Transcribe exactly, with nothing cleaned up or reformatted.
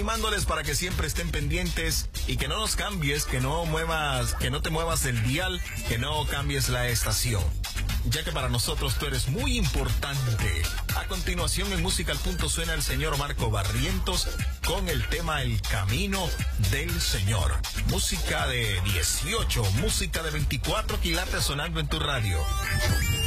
animándoles para que siempre estén pendientes y que no nos cambies, que no muevas, que no te muevas del dial, que no cambies la estación, ya que para nosotros tú eres muy importante. A continuación en Música al Punto suena el señor Marco Barrientos con el tema El Camino del Señor. Música de dieciocho, música de veinticuatro quilates sonando en tu radio.